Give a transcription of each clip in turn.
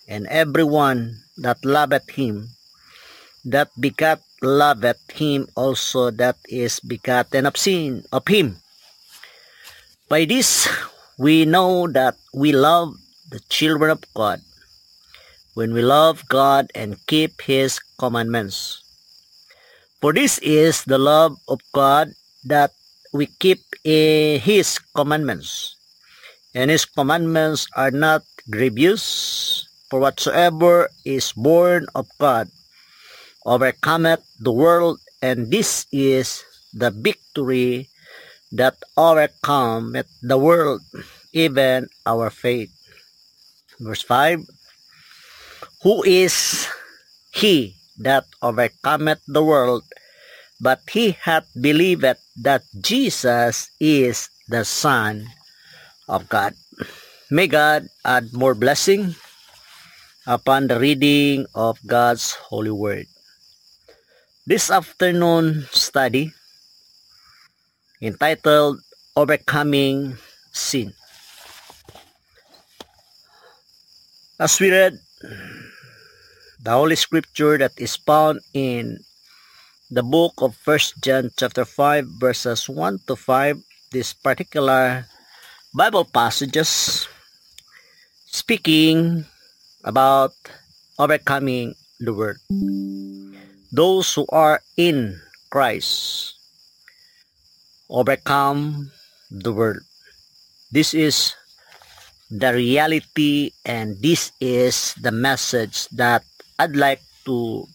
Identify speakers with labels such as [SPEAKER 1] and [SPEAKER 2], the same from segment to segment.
[SPEAKER 1] and everyone that loveth him, that begat loveth him also that is begotten of him. By this we know that we love the children of God, when we love God and keep his commandments. For this is the love of God, that we keep his commandments, and his commandments are not grievous. For whatsoever is born of God overcometh the world, and this is the victory that overcometh the world, even our faith. Verse 5, Who is he that overcometh the world, but he hath believed that Jesus is the Son of God. May God add more blessing upon the reading of God's holy word. This afternoon study entitled Overcoming Sin. As we read the Holy Scripture that is found in the book of 1 John chapter 5 verses 1 to 5, this particular Bible passages speaking about overcoming the world. Those who are in Christ overcome the world. This is the reality, and this is the message that I'd like to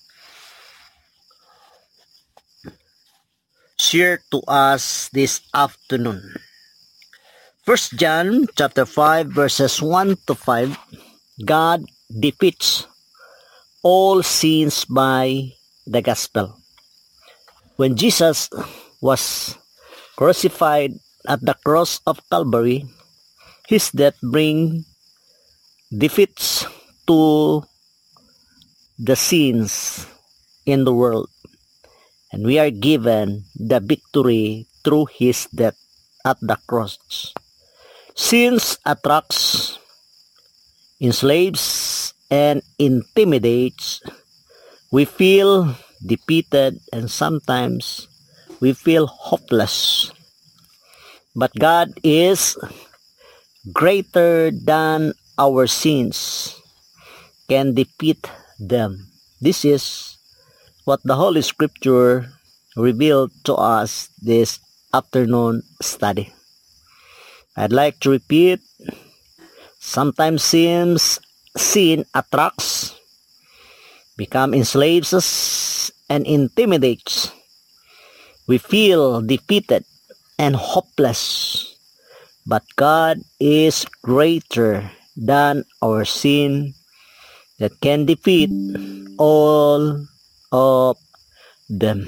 [SPEAKER 1] share to us this afternoon. 1 John chapter 5 verses 1 to 5, God defeats all sins by the gospel. When Jesus was crucified at the cross of Calvary, his death bring defeats to the sins in the world, and we are given the victory through his death at the cross. Sins attracts, enslaves, and intimidates. We feel defeated, and sometimes we feel hopeless. But God is greater than our sins, can defeat them. This is what the Holy Scripture revealed to us this afternoon study. I'd like to repeat, sometimes sin attracts, become enslaves us, and intimidates. We feel defeated and hopeless, but God is greater than our sin that can defeat all of them.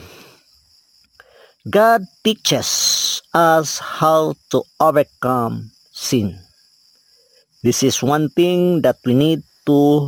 [SPEAKER 1] God teaches us how to overcome sin. This is one thing that we need to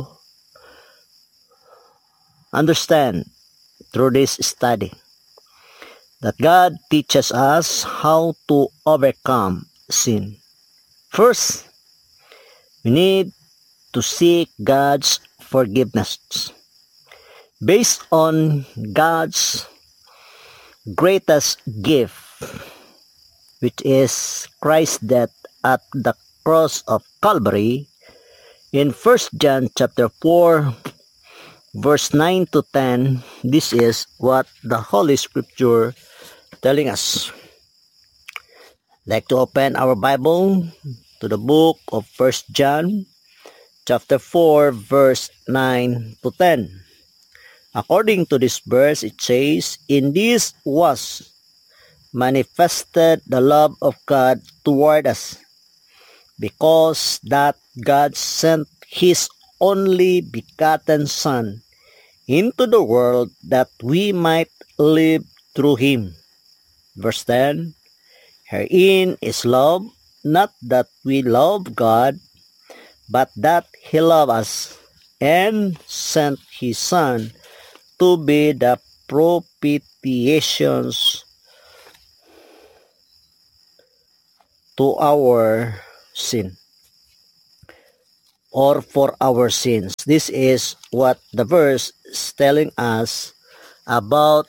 [SPEAKER 1] understand through this study, that God teaches us how to overcome sin. First, we need to seek God's forgiveness. Based on God's greatest gift, which is Christ's death at the cross of Calvary, in 1 John chapter 4 verse 9 to 10, this is what the Holy Scripture telling us. I'd like to open our Bible to the book of 1 John chapter 4 verse 9 to 10. According to this verse, it says, In this was manifested the love of God toward us, because that God sent his only begotten Son into the world that we might live through him. Verse 10, Herein is love, not that we love God, but that he loved us and sent his Son to be the propitiations to our sin. or for our sins. This is what the verse is telling us about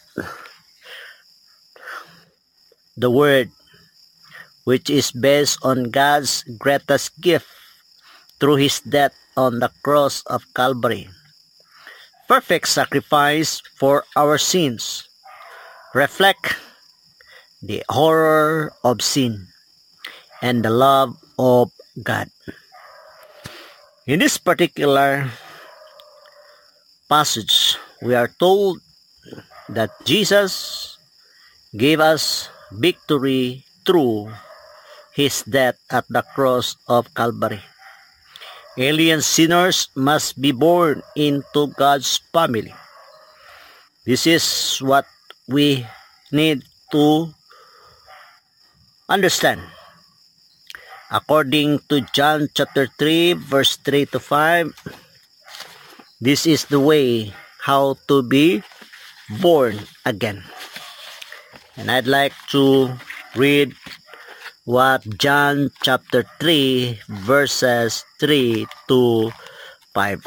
[SPEAKER 1] the word, which is based on God's greatest gift through his death on the cross of Calvary. Perfect sacrifice for our sins reflect the horror of sin and the love of God. In this particular passage, we are told that Jesus gave us victory through his death at the cross of Calvary. Alien sinners must be born into God's family. This is what we need to understand. According to John chapter 3 verse 3 to 5, this is the way how to be born again. And I'd like to read what John chapter 3 verses 3 to 5.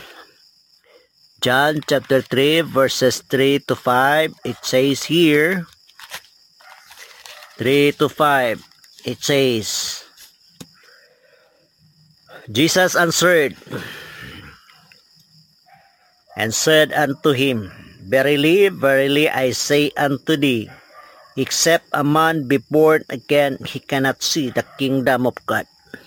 [SPEAKER 1] John chapter 3 verses 3 to 5, it says here, 3 to 5, it says, Jesus answered and said unto him, Verily, verily, I say unto thee, except a man be born again, he cannot see the kingdom of God.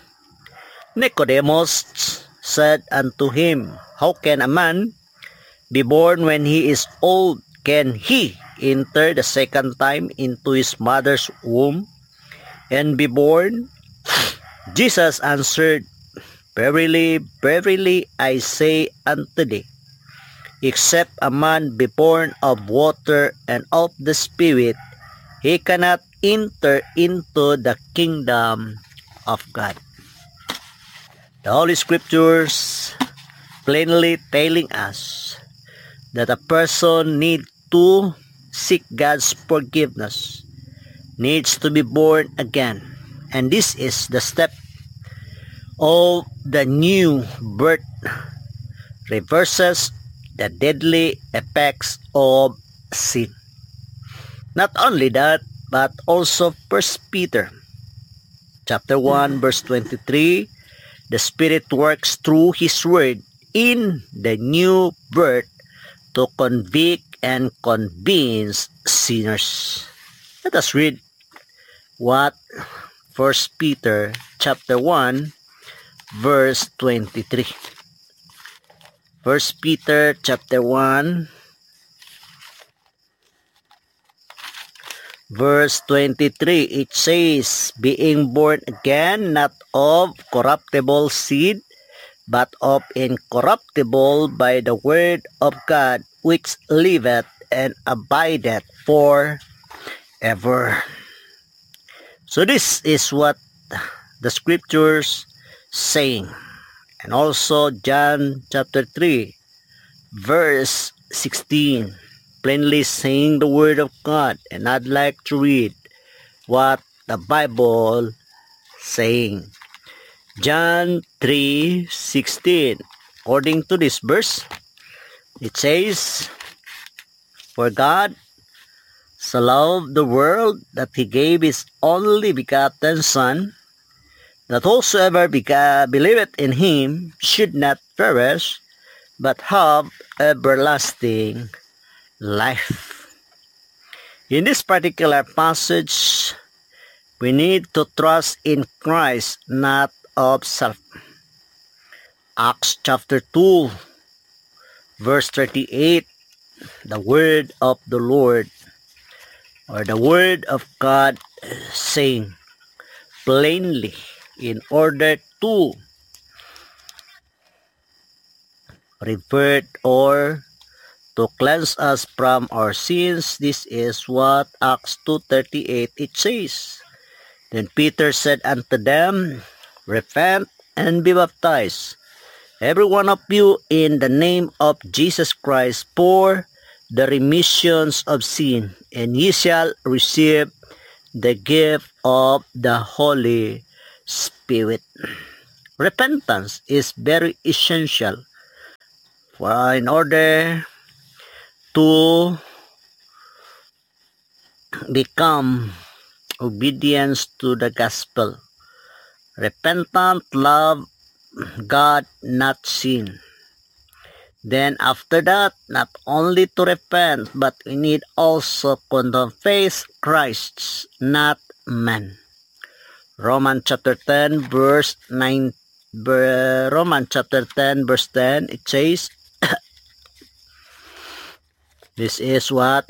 [SPEAKER 1] Nicodemus said unto him, How can a man be born when he is old? Can he enter the second time into his mother's womb and be born? Jesus answered, Verily, verily, I say unto thee, except a man be born of water and of the Spirit, he cannot enter into the kingdom of God. The Holy Scriptures plainly telling us that a person needs to seek God's forgiveness, needs to be born again. And this is the step of the new birth, reverses the deadly effects of sin. Not only that, but also 1 Peter chapter 1 verse 23, the Spirit works through his word in the new birth to convict and convince sinners. Let us read what 1 Peter chapter 1 verse 23. 1 Peter chapter 1 verse 23, it says, Being born again, not of corruptible seed, but of incorruptible, by the word of God, which liveth and abideth for ever. So this is what the scriptures saying. And also John chapter 3 verse 16, plainly saying the word of God. And I'd like to read what the Bible saying. John 3:16. According to this verse, it says, For God so loved the world that he gave his only begotten Son, that whosoever believeth in him should not perish, but have everlasting life. In this particular passage, we need to trust in Christ, not of self. Acts chapter 2, verse 38, the word of the Lord, or the word of God saying plainly, in order to revert or to cleanse us from our sins. This is what Acts 2:38 it says. Then Peter said unto them, Repent and be baptized, every one of you, in the name of Jesus Christ, for the remissions of sin, and ye shall receive the gift of the Holy Spirit. repentance is very essential in order to become obedience to the gospel. Repentant love God, not sin. Then after that, not only to repent, but we need also to confess Christ, not man. Romans chapter 10 verse 9, Romans chapter 10 verse 10, it says, this is what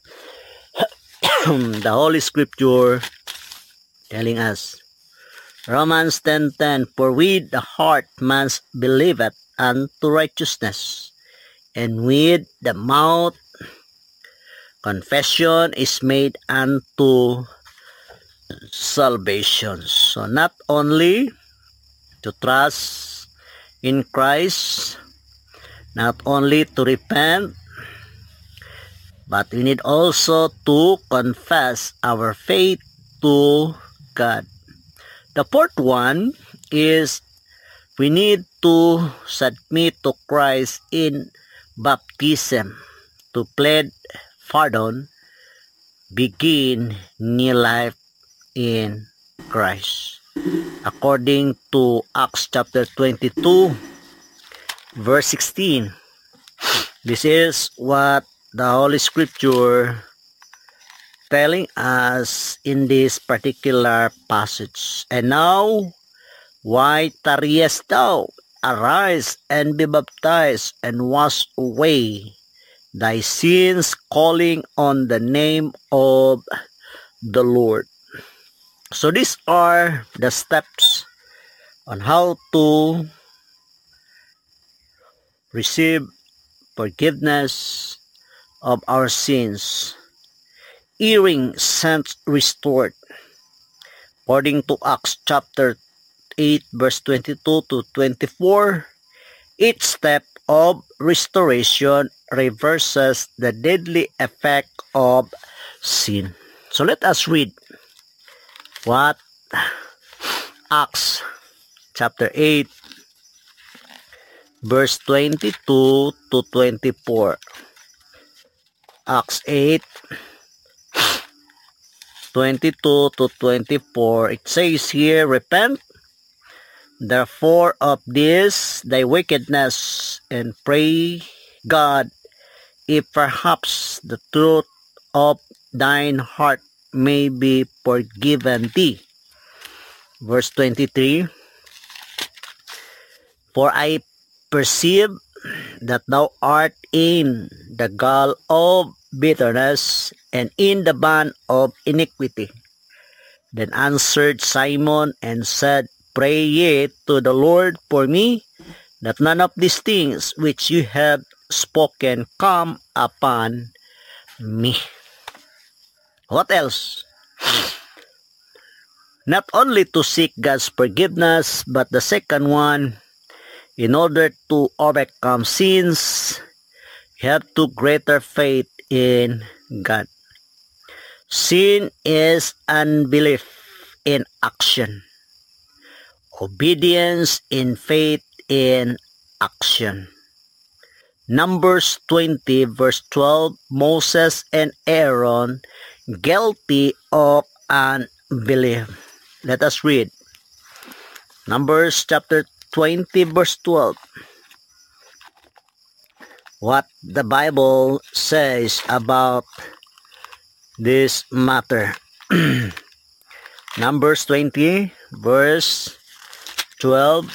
[SPEAKER 1] the Holy Scripture telling us. Romans 10:10, for with the heart man believeth unto righteousness, and with the mouth confession is made unto salvation. So not only to trust in Christ, not only to repent, but we need also to confess our faith to God. The fourth one is we need to submit to Christ in baptism to plead pardon, begin new life in Christ. According to Acts chapter 22 verse 16, this is what the Holy Scripture telling us in this particular passage. And now, why tarriest thou? Arise and be baptized and wash away thy sins, calling on the name of the Lord. So these are the steps on how to receive forgiveness of our sins. Hearing sense restored. According to Acts chapter 8 verse 22 to 24, each step of restoration reverses the deadly effect of sin. So let us read what Acts chapter 8 verse 22 to 24. Acts 8 22 to 24, it says here, repent therefore of this thy wickedness, and pray God, if perhaps the truth of thine heart may be forgiven thee. Verse 23, for I perceive that thou art in the gall of bitterness, and in the bond of iniquity. Then answered Simon and said, pray ye to the Lord for me, that none of these things which you have spoken come upon me. What else? Not only to seek God's forgiveness, but the second one, in order to overcome sins, you have to greater faith in God. Sin is unbelief in action. Obedience in faith in action. Numbers 20 verse 12, Moses and Aaron guilty of unbelief. Let us read. Numbers chapter 20 verse 12. What the Bible says about this matter. Numbers 20 verse 12.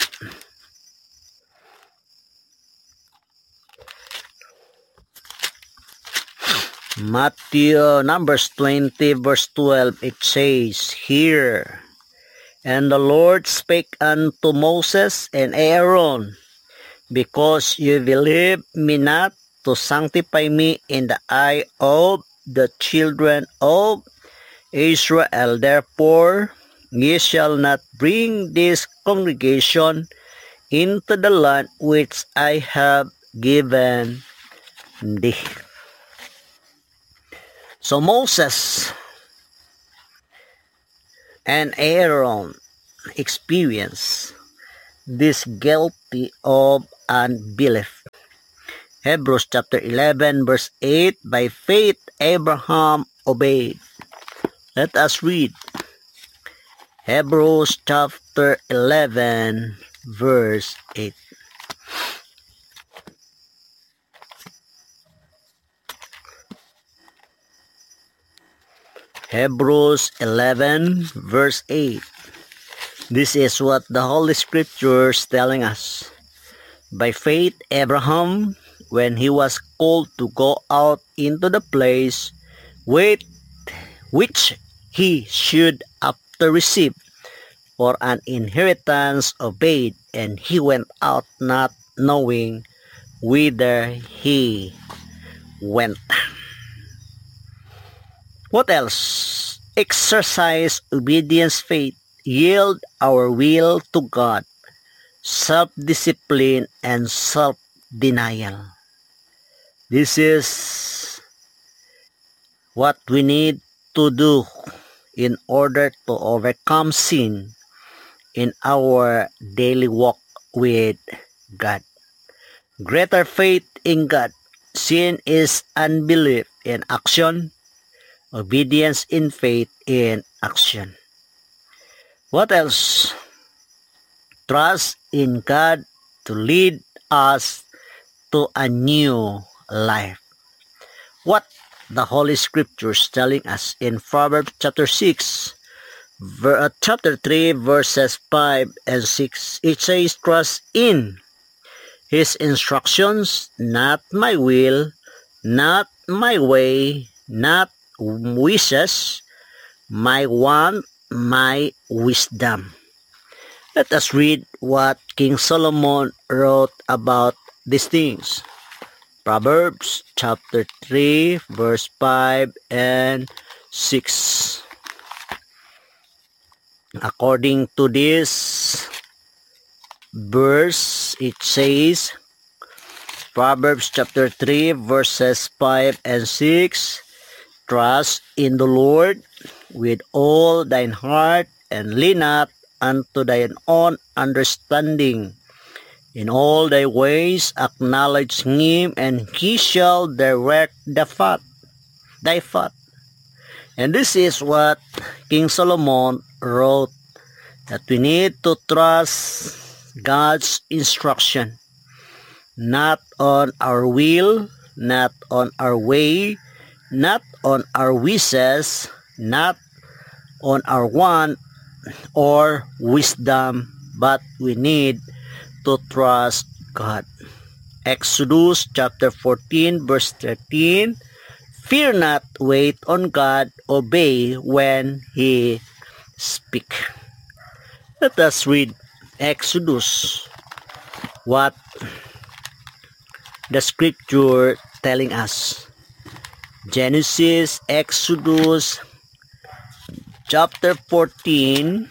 [SPEAKER 1] Numbers 20 verse 12, it says here, and the Lord spake unto Moses and Aaron, because you believe me not to sanctify me in the eye of the children of Israel, therefore ye shall not bring this congregation into the land which I have given thee. So Moses and Aaron experienced this guilty of unbelief. Hebrews chapter 11 verse 8, by faith Abraham obeyed. Let us read Hebrews chapter 11 verse 8. Hebrews 11 verse 8. This is what the Holy Scriptures telling us. By faith Abraham, when he was called to go out into the place which he should after receive for an inheritance, obeyed, and he went out not knowing whither he went. What else? Exercise obedience, faith, yield our will to God, self-discipline, and self-denial. This is what we need to do in order to overcome sin in our daily walk with God. Greater faith in God. Sin is unbelief in action. Obedience in faith in action. What else? Trust in God to lead us to a new life. What the Holy Scriptures telling us in Proverbs chapter 6, chapter 3, verses 5 and 6. It says, trust in His instructions, not my will, not my way, not wishes, my want, my wisdom. Let us read what King Solomon wrote about these things. Proverbs chapter 3 verse 5 and 6. According to this verse, it says, Proverbs chapter 3 verses 5 and 6, trust in the Lord with all thine heart, and lean not unto thine own understanding. In all thy ways acknowledge him, and he shall direct thy path. And this is what King Solomon wrote, that we need to trust God's instruction, not on our will, not on our way, not on our wishes, not on our want or wisdom, but we need to trust God. Exodus chapter 14 verse 13, fear not, wait on God, obey when He speak. Let us read Exodus, what the Scripture telling us. Genesis, Exodus chapter 14,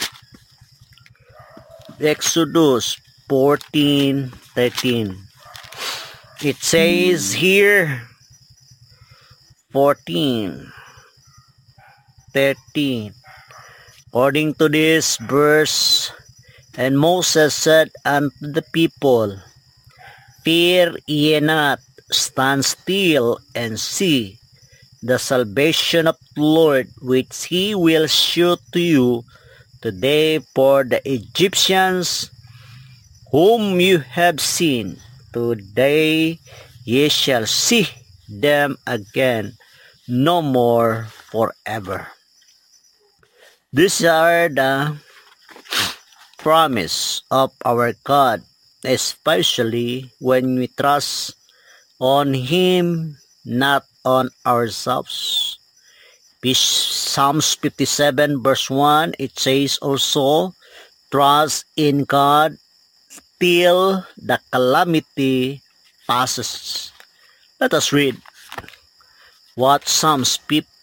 [SPEAKER 1] Exodus 14:13. It says here, 14:13. According to this verse, and Moses said unto the people, fear ye not, stand still and see the salvation of the Lord, which He will show to you today. For the Egyptians whom you have seen, today ye shall see them again no more forever. These are the promise of our God, especially when we trust on Him, not on ourselves. Psalms 57 verse 1, it says also, trust in God till the calamity passes. Let us read what Psalms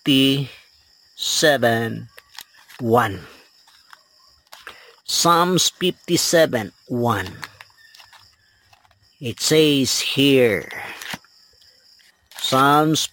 [SPEAKER 1] 57:1. Psalms 57:1. It says here, Psalms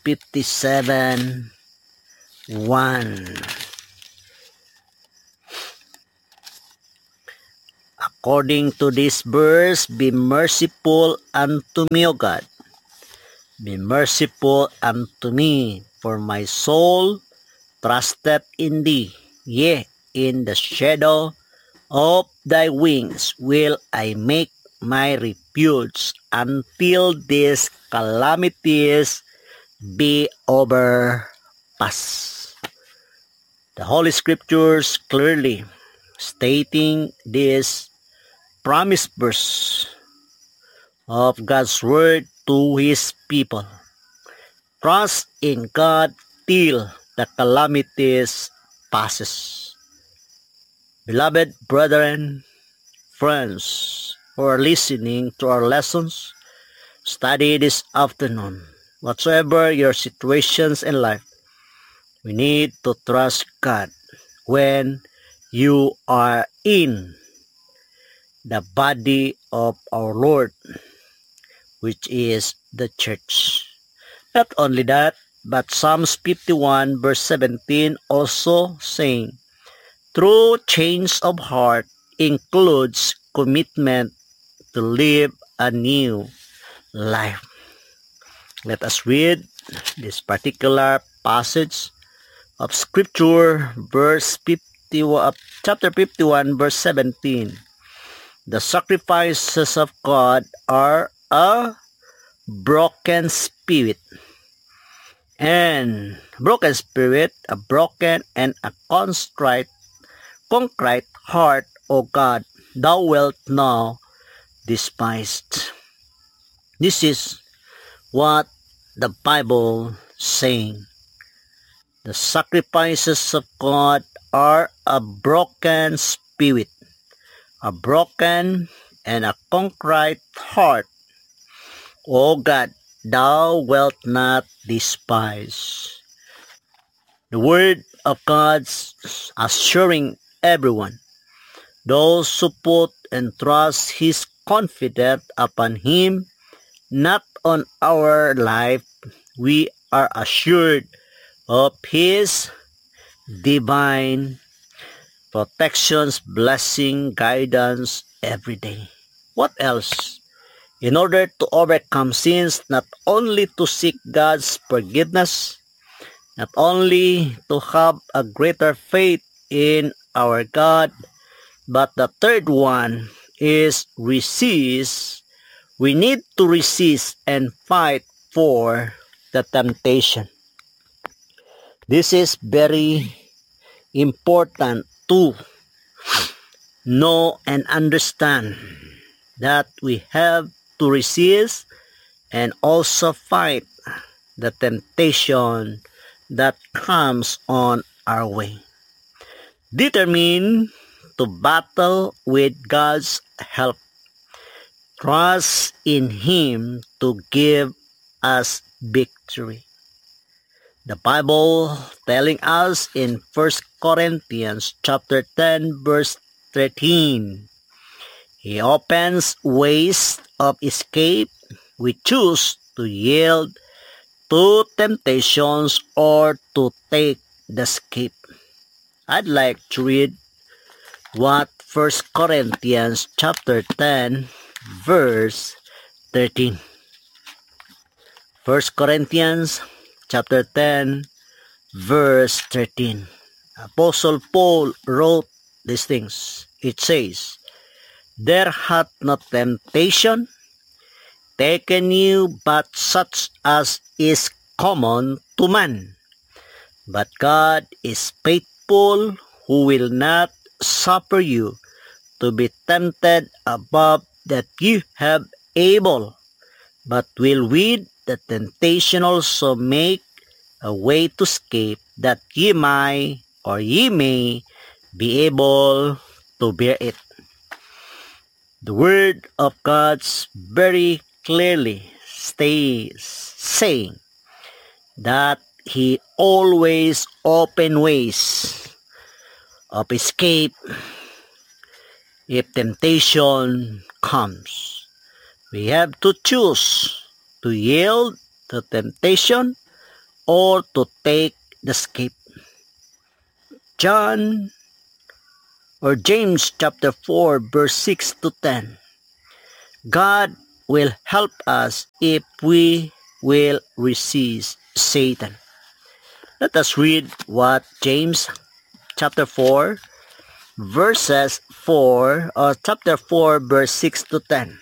[SPEAKER 1] 57:1. according to this verse, be merciful unto me, O God. Be merciful unto me, for my soul trusted in thee. Yea, in the shadow of thy wings will I make my refuge until these calamities be overpassed. The Holy Scriptures clearly stating this promise verse of God's word to His people. Trust in God till the calamities passes. Beloved brethren, friends who are listening to our lessons, study this afternoon. Whatsoever your situations in life, we need to trust God when you are in the body of our Lord, which is the church. Not only that, but Psalms 51 verse 17 also saying, true change of heart includes commitment to live a new life. Let us read this particular passage of Scripture, chapter 51, verse 17. The sacrifices of God are a broken spirit, a broken and a contrite heart, O God, thou wilt not despise. This is what the Bible saying. The sacrifices of God are a broken spirit, a broken and a contrite heart, O God, thou wilt not despise. The word of God's assuring everyone, those who put and trust His confidence upon Him, not on our life, we are assured of His divine protections, blessing, guidance every day. What else? In order to overcome sins, not only to seek God's forgiveness, not only to have a greater faith in our God, but the third one is resist. We need to resist and fight for the temptation. This is very important to know and understand that we have to resist and also fight the temptation that comes on our way. Determined to battle with God's help. Trust in Him to give us victory. The Bible telling us in 1 Corinthians chapter 10 verse 13, He opens ways of escape. We choose to yield to temptations or to take the escape. I'd like to read what 1 Corinthians chapter 10 verse 13. 1 Corinthians chapter 10 verse 13. Apostle Paul wrote these things. It says, there hath no temptation taken you but such as is common to man. But God is faithful, who will not suffer you to be tempted above that you have able, but will with the temptation also make a way to escape, that ye may be able to bear it. The word of God's very clearly saying that He always open ways of escape if temptation comes. We have to choose to yield to temptation or to take the escape. John Or James chapter 4 verse 6 to 10. God will help us if we will resist Satan. Let us read what James chapter 4 verses 4 or chapter 4 verse 6 to 10.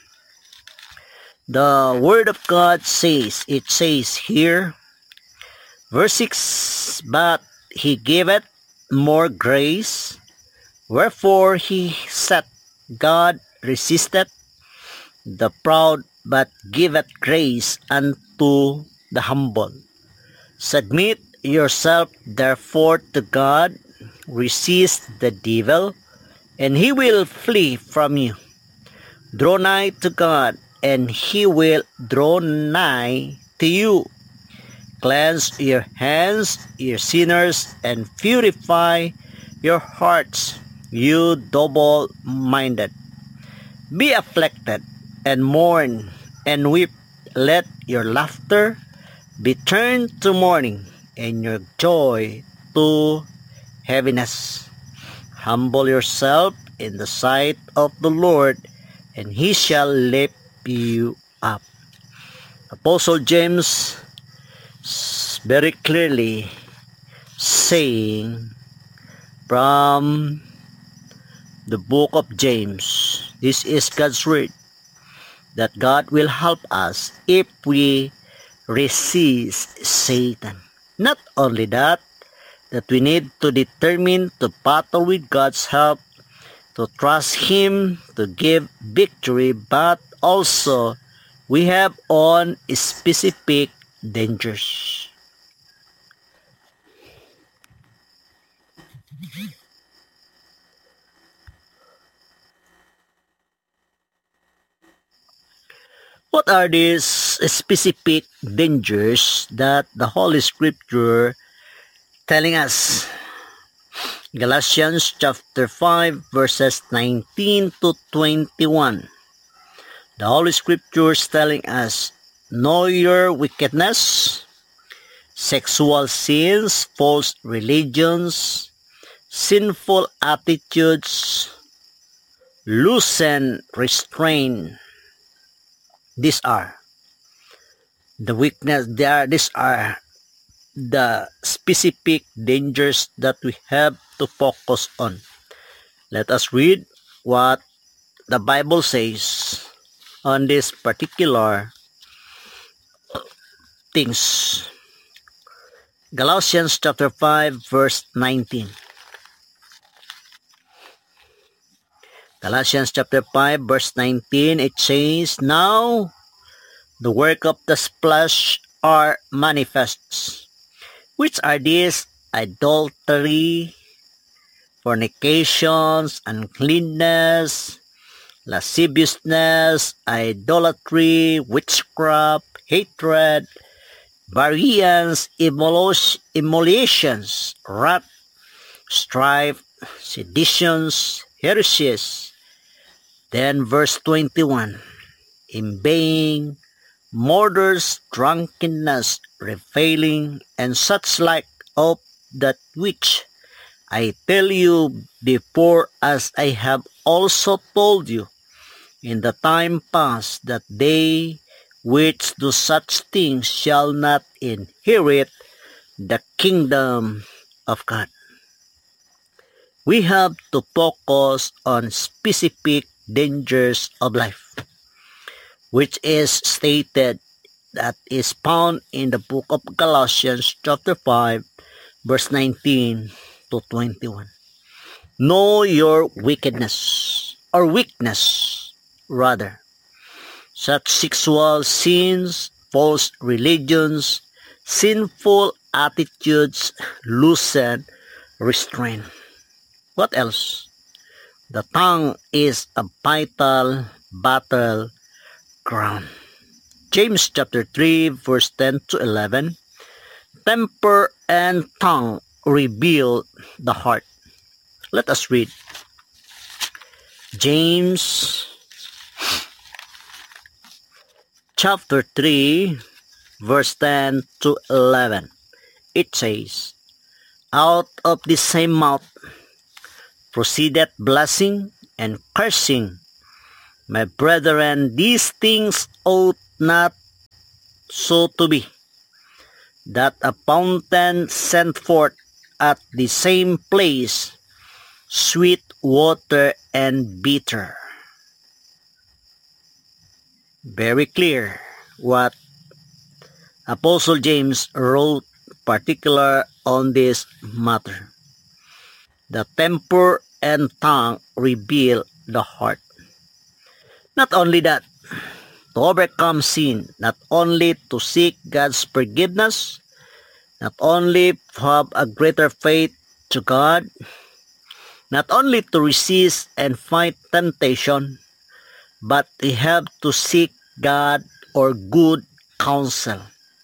[SPEAKER 1] The word of God says, it says here, verse 6, but he giveth more grace, wherefore he said, God resisteth the proud, but giveth grace unto the humble. Submit yourself therefore to God, resist the devil, and he will flee from you. Draw nigh to God, and he will draw nigh to you. Cleanse your hands, you sinners, and purify your hearts, you double-minded. Be afflicted, and mourn, and weep. Let your laughter be turned to mourning, and your joy to heaviness. Humble yourself in the sight of the Lord, and he shall lift you up. Apostle James very clearly saying from the book of James, this is God's word, that God will help us if we resist Satan. Not only that we need to determine to battle with God's help, to trust Him to give victory, but also we have on specific dangers. What are these specific dangers that the Holy Scripture telling us? Galatians chapter 5 verses 19 to 21. The Holy Scripture is telling us, know your wickedness, sexual sins, false religions, sinful attitudes, loosen restraint. These are the weakness. These are the specific dangers that we have to focus on. Let us read what the Bible says on this particular things. Galatians chapter 5 verse 19. Galatians chapter 5 verse 19, it says, now the work of the flesh are manifests, which are these: adultery, fornications, uncleanness, lasciviousness, idolatry, witchcraft, hatred, variance, emulations, wrath, strife, seditions, heresies. Then verse 21, envying, murders, drunkenness, reviling, and such like of that which I tell you before, as I have also told you in the time past, that they which do such things shall not inherit the kingdom of God. We have to focus on specific dangers of life, which is stated, that is found in the book of Galatians chapter 5 verse 19 to 21. Know your wickedness, or weakness rather, such sexual sins, false religions, sinful attitudes, loosen restraint. What else? The tongue is a vital battle ground. James chapter 3 verse 10 to 11. Temper and tongue reveal the heart. Let us read. James chapter 3 verse 10 to 11. It says, out of the same mouth proceedeth blessing and cursing. My brethren, these things ought not so to be, that a fountain sent forth at the same place sweet water and bitter. Very clear what Apostle James wrote particular on this matter. The temper and tongue reveal the heart. Not only that, to overcome sin, not only to seek God's forgiveness, not only to have a greater faith to God, not only to resist and fight temptation, but we have to seek God or good counsel.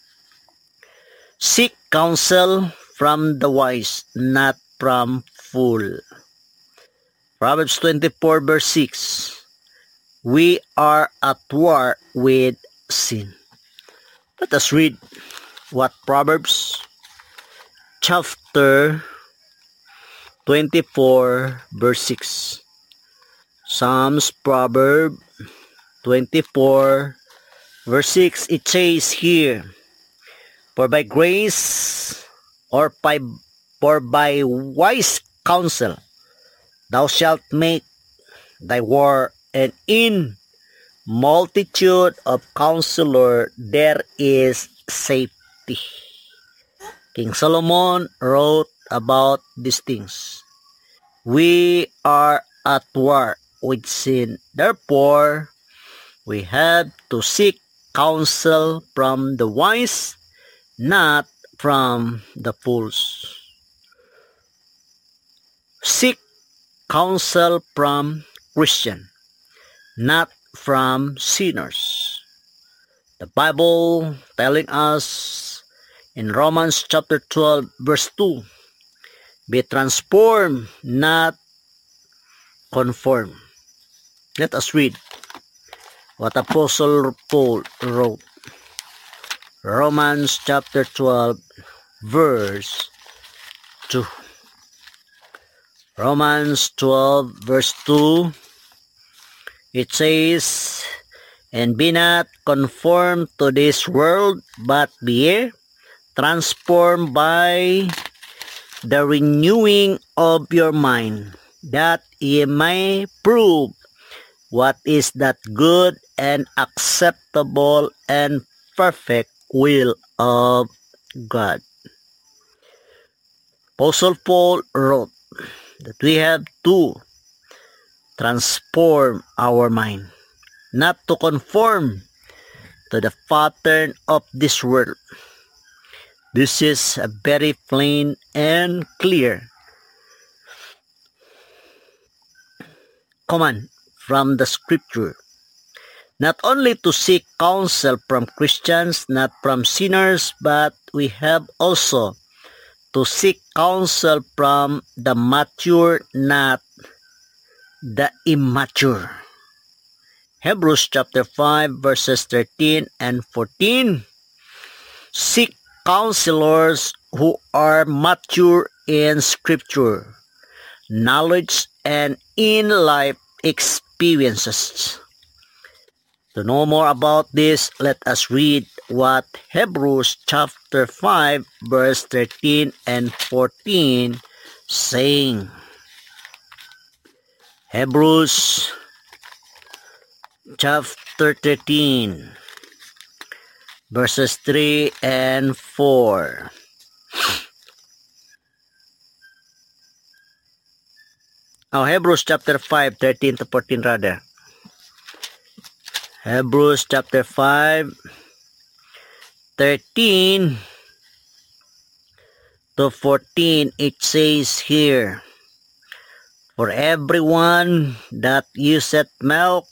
[SPEAKER 1] Seek counsel from the wise, not from fool. Proverbs 24 verse 6. We are at war with sin. Let us read what Proverbs chapter 24 verse 6. Psalms Proverb 24 verse 6, it says here, For by grace or by wise counsel thou shalt make thy war, and in multitude of counselor there is safety. King Solomon wrote about these things. We are at war with sin. Therefore, we have to seek counsel from the wise, not from the fools. Seek counsel from Christian, not from sinners. The Bible telling us in Romans chapter 12 verse 2, be transformed, not conform. Let us read what Apostle Paul wrote. Romans chapter 12 verse 2. Romans 12 verse 2, it says, And be not conformed to this world, but be ye transformed by the renewing of your mind, that ye may prove what is that good and acceptable and perfect will of God. Apostle Paul wrote that we have to transform our mind, not to conform to the pattern of this world. This is a very plain and clear command from the scripture. Not only to seek counsel from Christians, not from sinners, but we have also to seek counsel from the mature, not the immature. Hebrews chapter 5 verses 13 and 14. Seek counselors who are mature in scripture, knowledge, and in life experiences. To know more about this, let us read what Hebrews chapter 5 verse 13 and 14 saying. Hebrews chapter 13 verses 3 and 4. Hebrews chapter 5, 13 to 14 rather. Hebrews chapter 5, 13 to 14, it says here, For everyone that useth milk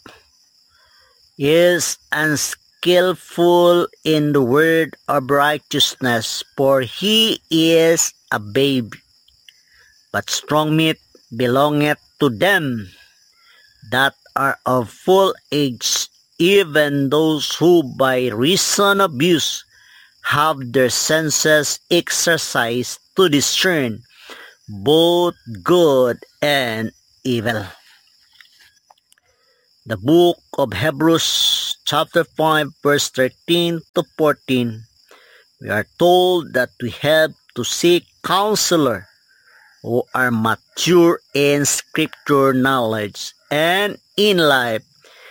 [SPEAKER 1] is unskillful in the word of righteousness, for he is a babe. But strong meat belongeth to them that are of full age, even those who by reason of use have their senses exercised to discern both good and evil. The book of Hebrews chapter 5 verse 13 to 14, we are told that we have to seek counselor who are mature in scripture knowledge and in life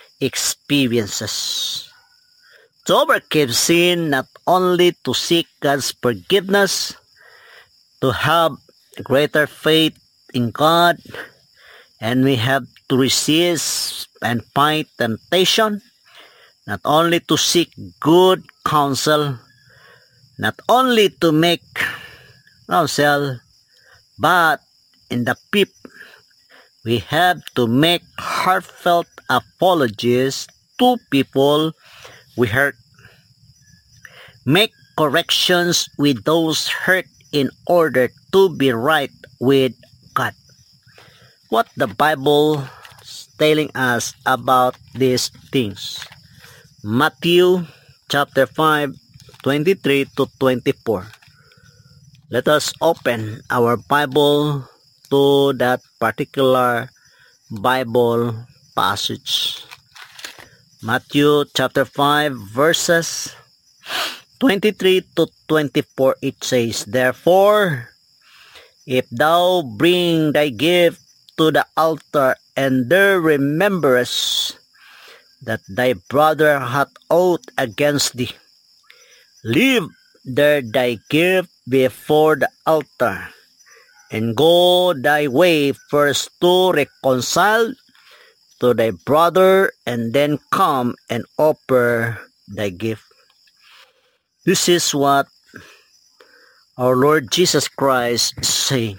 [SPEAKER 1] experiences. To overcome sin, not only to seek God's forgiveness, to have greater faith in God, and we have to resist and fight temptation, not only to seek good counsel, not only to make counsel, but in the fifth, we have to make heartfelt apologies to people we hurt. Make corrections with those hurt in order to be right with God. What the Bible is telling us about these things. Matthew chapter 5, 23 to 24. Let us open our Bible to that particular Bible passage. Matthew chapter 5 verses 23 to 24, it says, Therefore, if thou bring thy gift to the altar, and there rememberest that thy brother hath ought against thee, leave there thy gift before the altar, and go thy way first to reconcile to thy brother, and then come and offer thy gift. This is what our Lord Jesus Christ is saying,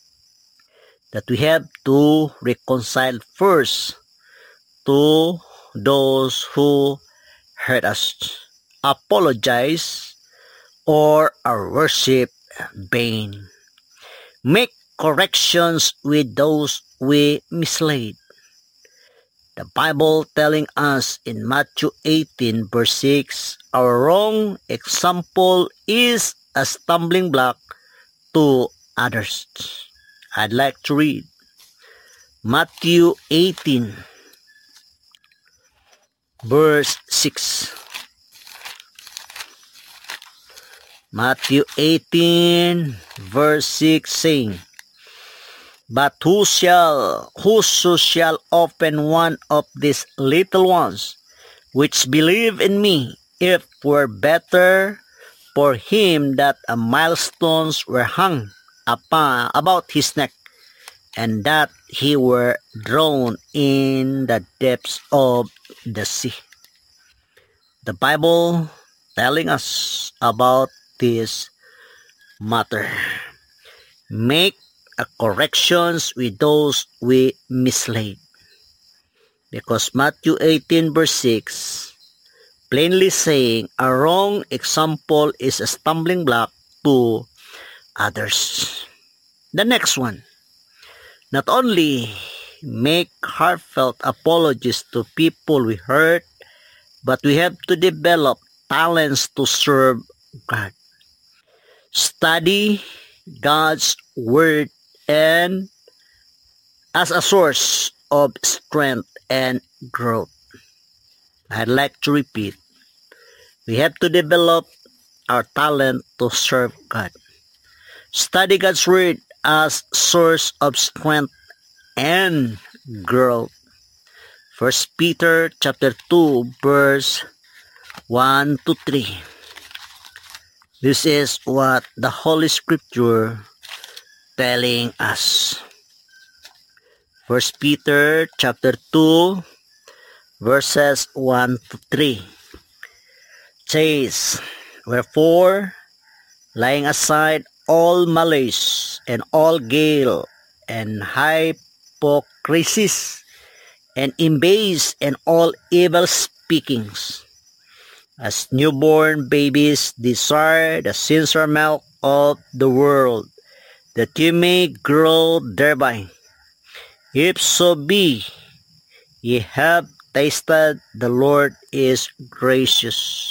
[SPEAKER 1] that we have to reconcile first to those who hurt us, apologize, or our worship vain. Make corrections with those we misled. The Bible telling us in Matthew 18 verse 6, our wrong example is a stumbling block to others. I'd like to read Matthew 18 verse 6. Matthew 18 verse 6 saying, But whoso shall open one of these little ones, which believe in me, if were better for him that a millstones were hung about his neck, and that he were drowned in the depths of the sea. The Bible telling us about this matter. Make corrections with those we misled. Because Matthew 18 verse 6 plainly saying a wrong example is a stumbling block to others. The next one, not only make heartfelt apologies to people we hurt, but we have to develop talents to serve God. Study God's Word and as a source of strength and growth. I'd like to repeat, we have to develop our talent to serve God. Study God's Word as source of strength and growth. 1 Peter chapter 2 verse 1 to 3. This is what the Holy Scripture telling us. 1 Peter chapter 2 verses 1 to 3 says, Wherefore, laying aside all malice and all guile and hypocrisies and envies and all evil speakings, as newborn babies desire the sincere milk of the world, that you may grow thereby. If so be ye have tasted the Lord is gracious.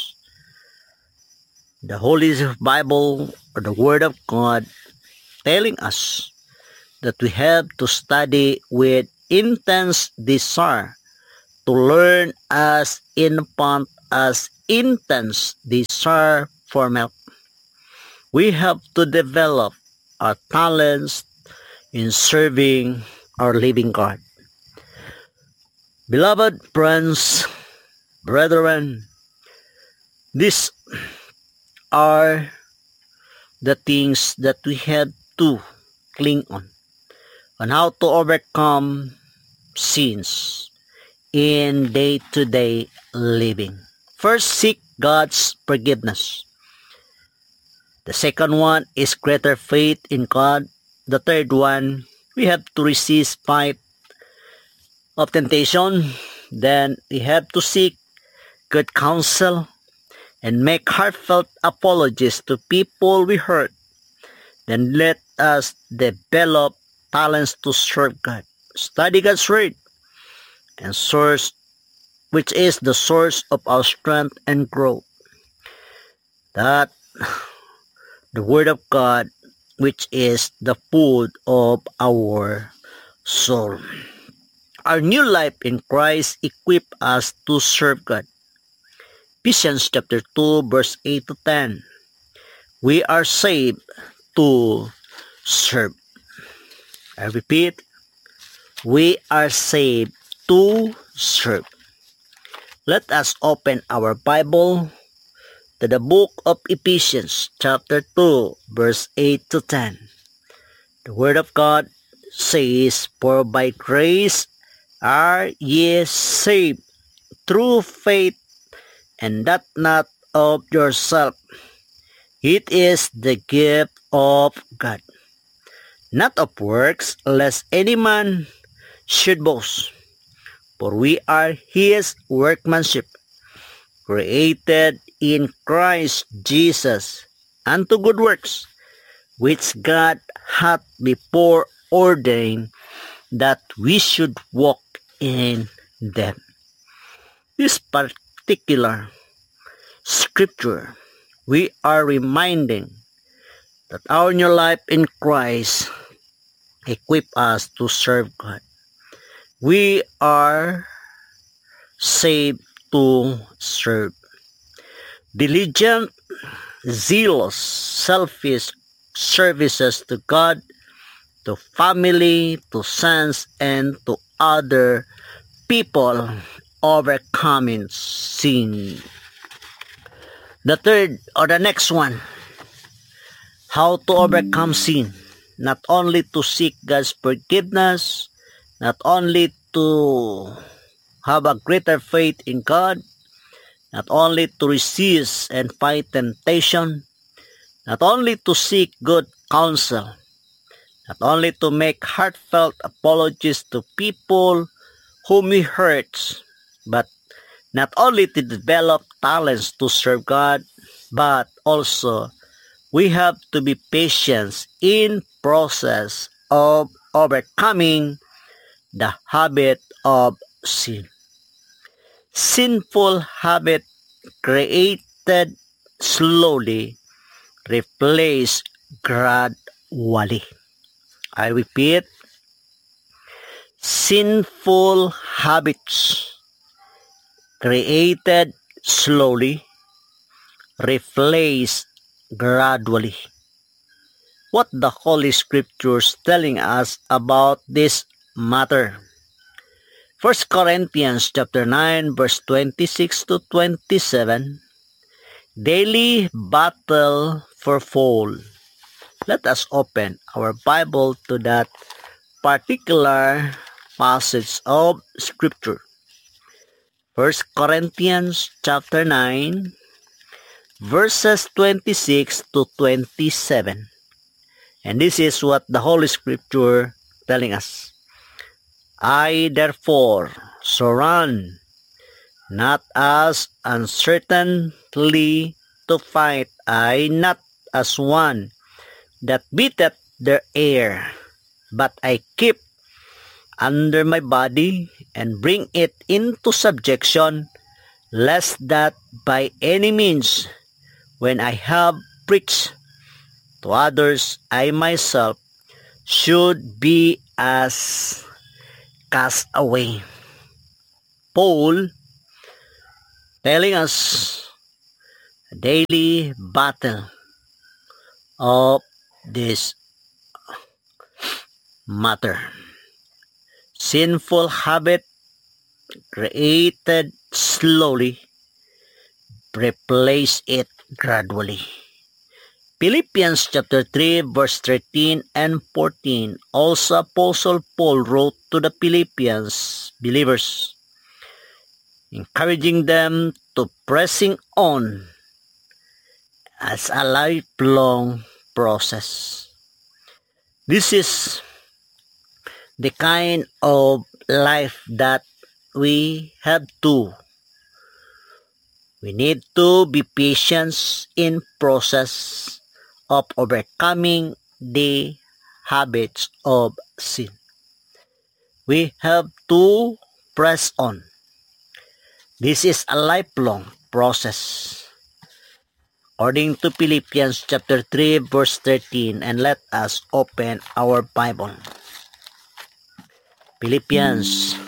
[SPEAKER 1] The Holy Bible, or the Word of God, telling us that we have to study with intense desire to learn as infant as intense desire for milk. We have to develop our talents in serving our living God. Beloved friends, brethren, these are the things that we have to cling on how to overcome sins in day-to-day living. First, seek God's forgiveness. The second one is greater faith in God. The third one, we have to resist fight of temptation. Then we have to seek good counsel and make heartfelt apologies to people we hurt. Then let us develop talents to serve God. Study God's word and source, which is the source of our strength and growth. That the word of God, which is the food of our soul. Our new life in Christ equip us to serve God. Ephesians chapter 2 verse 8 to 10. We are saved to serve. I repeat, we are saved to serve. Let us open our Bible to the book of Ephesians chapter 2 verse 8 to 10. The word of God says, "For by grace are ye saved through faith, and that not of yourself. It is the gift of God, not of works, lest any man should boast. For we are his workmanship, created in Christ Jesus unto good works, which God hath before ordained that we should walk in them." This particular scripture, we are reminding that our new life in Christ equip us to serve God. We are saved to serve. Diligent, zealous, selfish services to God, to family, to sons, and to other people, overcoming sin. The third or the next one, how to overcome sin. Not only to seek God's forgiveness, not only to have a greater faith in God, not only to resist and fight temptation, not only to seek good counsel, not only to make heartfelt apologies to people whom we hurt, but not only to develop talents to serve God, but also we have to be patient in process of overcoming the habit of sin. Sinful habit created slowly, replaced gradually. I repeat, sinful habits created slowly, replaced gradually. What the Holy Scriptures telling us about this matter? 1 Corinthians chapter 9 verse 26 to 27. Daily battle for fall. Let us open our Bible to that particular passage of Scripture. 1 Corinthians chapter 9 verses 26 to 27. And this is what the Holy Scripture telling us. I therefore so run, not as uncertainly to fight, I not as one that beateth the air, but I keep under my body and bring it into subjection, lest that by any means, when I have preached to others, I myself should be as cast away. Paul telling us a daily battle of this matter. Sinful habit created slowly, replace it gradually. Philippians chapter 3 verse 13 and 14. Also Apostle Paul wrote to the Philippians believers, encouraging them to pressing on as a lifelong process. This is the kind of life that we have to. We need to be patient in process of overcoming the habits of sin. We have to press on. This is a lifelong process. According to Philippians chapter 3 verse 13, and let us open our Bible. Philippians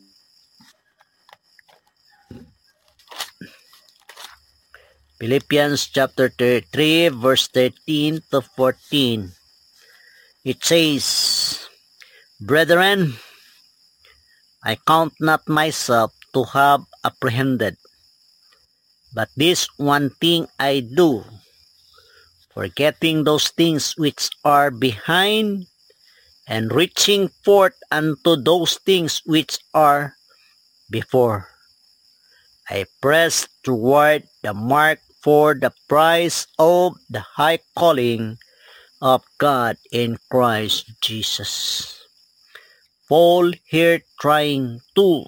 [SPEAKER 1] chapter 3 verse 13 to 14. It says, Brethren, I count not myself to have apprehended, but this one thing I do, forgetting those things which are behind, and reaching forth unto those things which are before. I press toward the mark for the prize of the high calling of God in Christ Jesus. Paul here trying to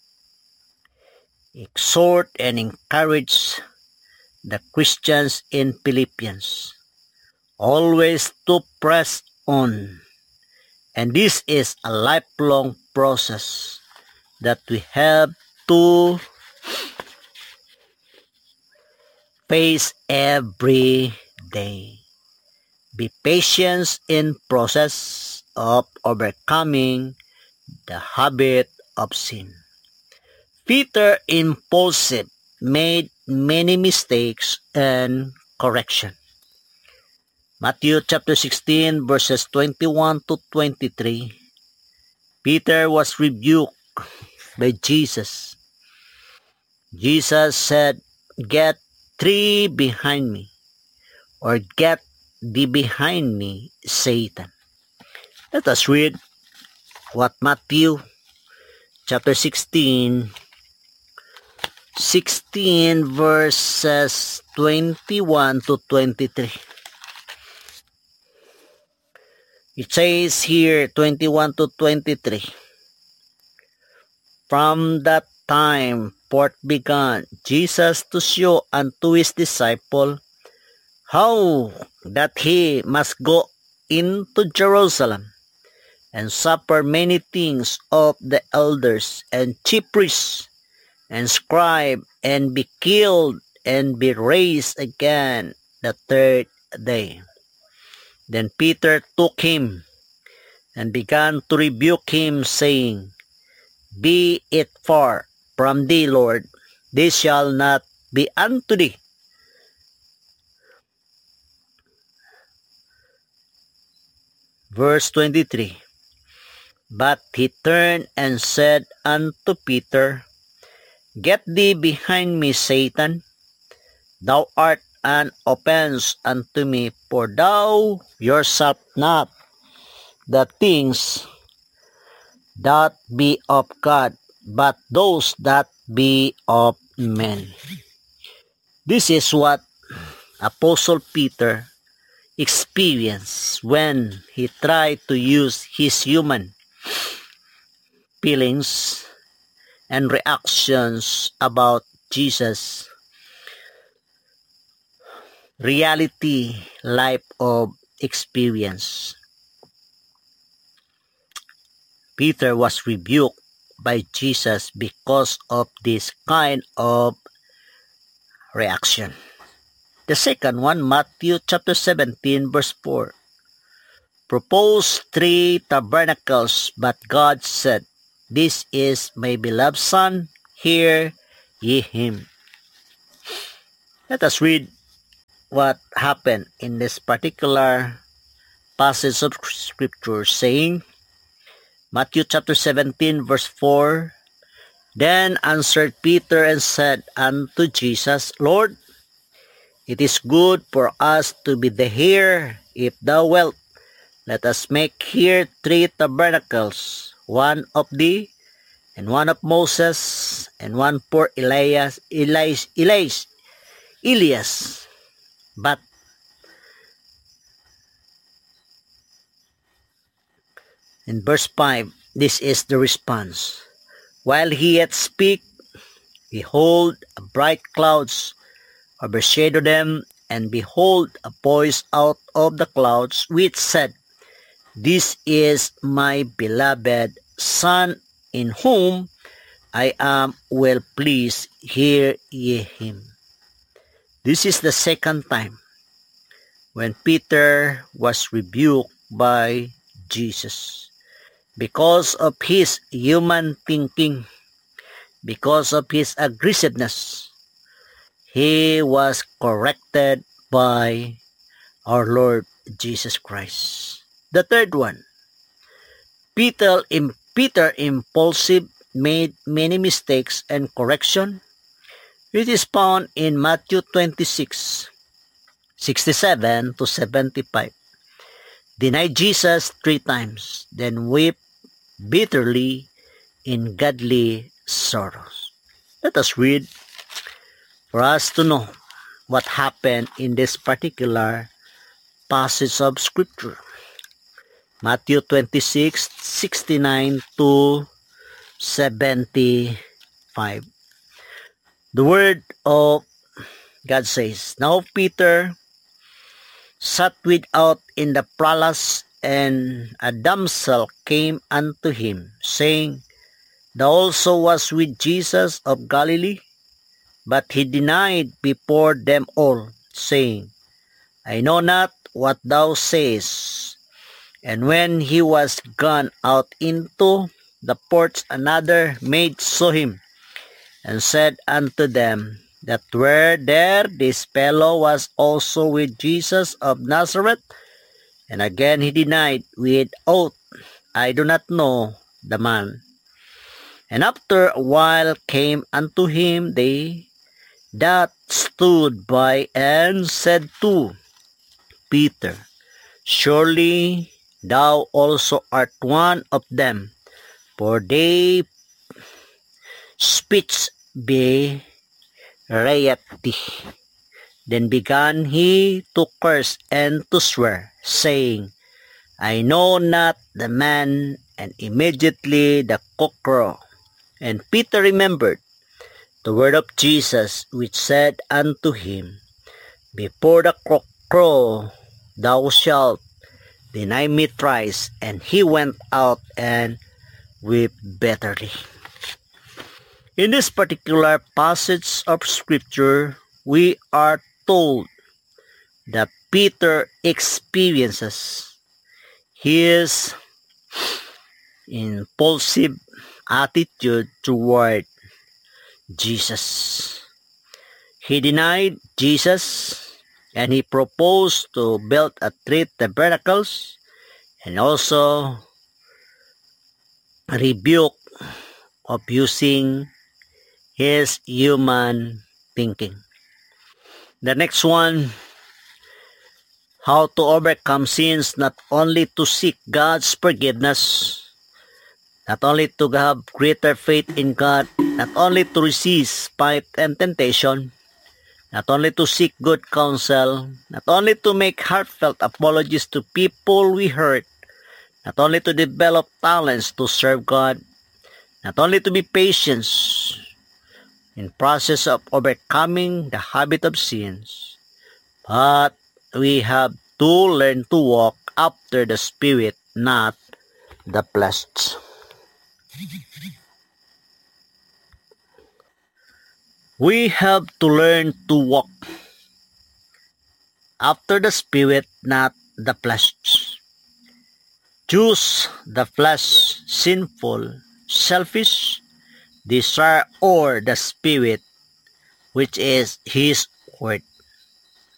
[SPEAKER 1] exhort and encourage the Christians in Philippians always to press on. And this is a lifelong process that we have to face every day. Be patient in process of overcoming the habit of sin. Peter, impulsive, made many mistakes and correction. Matthew chapter 16 verses 21 to 23. Peter was rebuked by Jesus. Jesus said, Get thee behind me, or get thee behind me, Satan. Let us read what Matthew chapter 16 verses 21 to 23. It says here, 21 to 23. From that time forth began Jesus to show unto his disciples how that he must go into Jerusalem and suffer many things of the elders and chief priests and scribes, and be killed and be raised again the third day. Then Peter took him and began to rebuke him, saying, Be it far from thee, Lord, this shall not be unto thee. Verse 23. But he turned and said unto Peter, Get thee behind me, Satan. Thou art an offense unto me, for thou yourself not the things that be of God, but those that be of men. This is what Apostle Peter experienced when he tried to use his human feelings and reactions about Jesus' reality life of experience. Peter was rebuked by Jesus because of this kind of reaction. The second one, Matthew chapter 17 verse 4. proposed 3 tabernacles, but God said, "This is my beloved Son, hear ye him." Let us read what happened in this particular passage of scripture, saying, Matthew chapter 17 verse 4, Then answered Peter and said unto Jesus, Lord, it is good for us to be here. If thou wilt, let us make here 3 tabernacles, one of thee, and one of Moses, and one for Elias. But in verse 5, this is the response. While he yet spake, behold, a bright clouds overshadowed them, and behold, a voice out of the clouds which said, This is my beloved Son, in whom I am well pleased, hear ye him. This is the second time when Peter was rebuked by Jesus because of his human thinking, because of his aggressiveness. He was corrected by our Lord Jesus Christ. The third one, Peter impulsive made many mistakes and correction. It is found in Matthew 26:67 to 75. Denied Jesus 3 times, then wept bitterly in godly sorrows. Let us read for us to know what happened in this particular passage of scripture. Matthew 26:69 to 75. The word of God says, Now Peter sat without in the palace, and a damsel came unto him, saying, Thou also was with Jesus of Galilee? But he denied before them all, saying, I know not what thou sayest. And when he was gone out into the porch, another maid saw him, and said unto them, that were there this fellow was also with Jesus of Nazareth? And again he denied with oath, I do not know the man. And after a while came unto him they that stood by, and said to Peter, Surely thou also art one of them, for they speech be thee. Then began he to curse and to swear, saying, I know not the man. And immediately the cock crowed. And Peter remembered the word of Jesus, which said unto him, Before the cock crow, thou shalt deny me thrice. And he went out and wept bitterly. In this particular passage of scripture, we are told that Peter experiences his impulsive attitude toward Jesus. He denied Jesus, and he proposed to build 3 tabernacles, and also rebuked of using his human thinking. The next one, how to overcome sins, not only to seek God's forgiveness, not only to have greater faith in God, not only to resist spite and temptation, not only to seek good counsel, not only to make heartfelt apologies to people we hurt, not only to develop talents to serve God, not only to be patient in process of overcoming the habit of sins, but we have to learn to walk after the Spirit, not the flesh. We have to learn to walk after the Spirit, not the flesh. choose the flesh, sinful, selfish desire, or the spirit, which is his word.